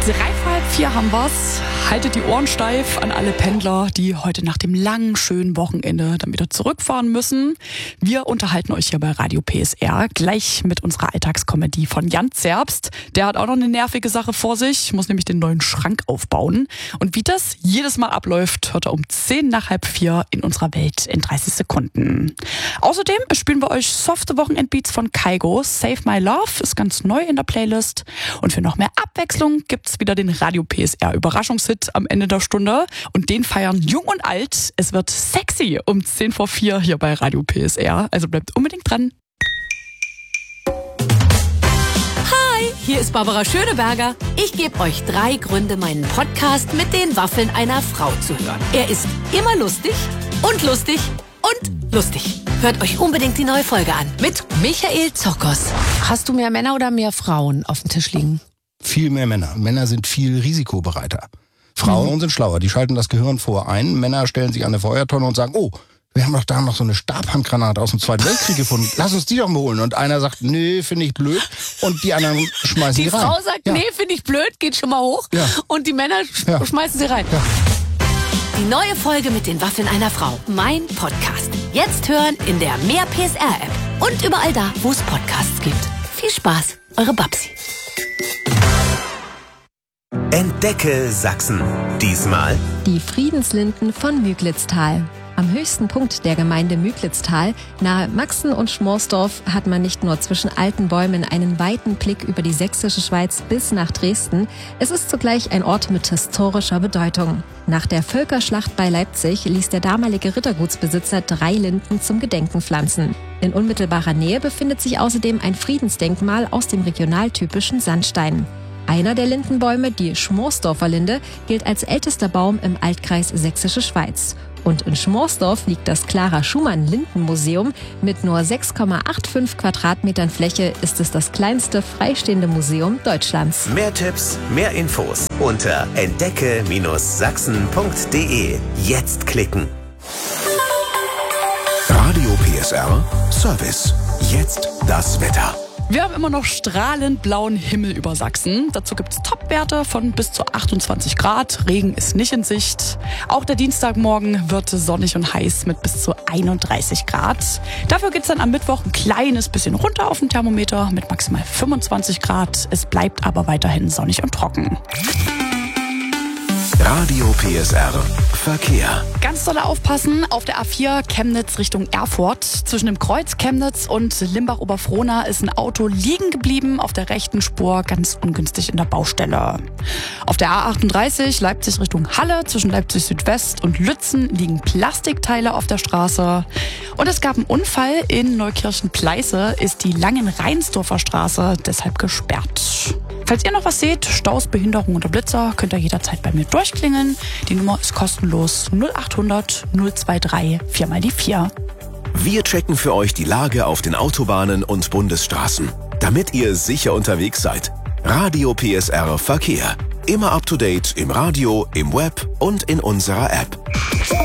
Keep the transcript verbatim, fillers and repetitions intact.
Drei vor halb vier haben wir's. Haltet die Ohren steif an alle Pendler, die heute nach dem langen, schönen Wochenende dann wieder zurückfahren müssen. Wir unterhalten euch hier bei Radio P S R gleich mit unserer Alltagskomödie von Jan Zerbst. Der hat auch noch eine nervige Sache vor sich, muss nämlich den neuen Schrank aufbauen. Und wie das jedes Mal abläuft, hört er um zehn nach halb vier in unserer Welt in dreißig Sekunden. Außerdem spielen wir euch softe Wochenendbeats von Kygo. Save My Love ist ganz neu in der Playlist. Und für noch mehr Abwechslung gibt's wieder den Radio P S R Überraschungshit am Ende der Stunde. Und den feiern jung und alt. Es wird sexy um zehn vor vier hier bei Radio P S R. Also bleibt unbedingt dran. Hi, hier ist Barbara Schöneberger. Ich gebe euch drei Gründe, meinen Podcast mit den Waffeln einer Frau zu hören. Er ist immer lustig und lustig und lustig. Hört euch unbedingt die neue Folge an mit Michael Zokos. Hast du mehr Männer oder mehr Frauen auf dem Tisch liegen? Viel mehr Männer. Männer sind viel risikobereiter. Frauen mhm. sind schlauer. Die schalten das Gehirn vor ein. Männer stellen sich an eine Feuertonne und sagen, oh, wir haben doch da noch so eine Stabhandgranate aus dem Zweiten Weltkrieg gefunden. Lass uns die doch mal holen. Und einer sagt, nee, finde ich blöd. Und die anderen schmeißen die, die rein. Die Frau sagt, ja. nee, finde ich blöd, geht schon mal hoch. Ja. Und die Männer sch- ja. schmeißen sie rein. Ja. Die neue Folge mit den Waffeln einer Frau. Mein Podcast. Jetzt hören in der Mehr P S R-App. Und überall da, wo es Podcasts gibt. Viel Spaß, eure Babsi. Entdecke Sachsen. Diesmal die Friedenslinden von Müglitztal. Am höchsten Punkt der Gemeinde Müglitztal, nahe Maxen und Schmorsdorf, hat man nicht nur zwischen alten Bäumen einen weiten Blick über die sächsische Schweiz bis nach Dresden. Es ist zugleich ein Ort mit historischer Bedeutung. Nach der Völkerschlacht bei Leipzig ließ der damalige Rittergutsbesitzer drei Linden zum Gedenken pflanzen. In unmittelbarer Nähe befindet sich außerdem ein Friedensdenkmal aus dem regionaltypischen Sandstein. Einer der Lindenbäume, die Schmorsdorfer Linde, gilt als ältester Baum im Altkreis Sächsische Schweiz. Und in Schmorsdorf liegt das Clara-Schumann-Lindenmuseum. Mit nur sechs Komma fünfundachtzig Quadratmetern Fläche ist es das kleinste freistehende Museum Deutschlands. Mehr Tipps, mehr Infos unter entdecke Sachsen punkt de. Jetzt klicken. Radio P S R Service. Jetzt das Wetter. Wir haben immer noch strahlend blauen Himmel über Sachsen. Dazu gibt es Topwerte von bis zu achtundzwanzig Grad. Regen ist nicht in Sicht. Auch der Dienstagmorgen wird sonnig und heiß mit bis zu einunddreißig Grad. Dafür geht es dann am Mittwoch ein kleines bisschen runter auf dem Thermometer mit maximal fünfundzwanzig Grad. Es bleibt aber weiterhin sonnig und trocken. Radio P S R Verkehr. Ganz doll aufpassen auf der A vier Chemnitz Richtung Erfurt. Zwischen dem Kreuz Chemnitz und Limbach-Oberfrohna ist ein Auto liegen geblieben auf der rechten Spur, ganz ungünstig in der Baustelle. Auf der A achtunddreißig Leipzig Richtung Halle zwischen Leipzig Südwest und Lützen liegen Plastikteile auf der Straße. Und es gab einen Unfall in Neukirchen-Pleiße, ist die Langen-Reinsdorfer Straße deshalb gesperrt. Falls ihr noch was seht, Staus, Behinderung oder Blitzer, könnt ihr jederzeit bei mir durchklingeln. Die Nummer ist kostenlos null achthundert null drei drei vier mal die vier. Wir checken für euch die Lage auf den Autobahnen und Bundesstraßen, damit ihr sicher unterwegs seid. Radio P S R Verkehr. Immer up to date im Radio, im Web und in unserer App.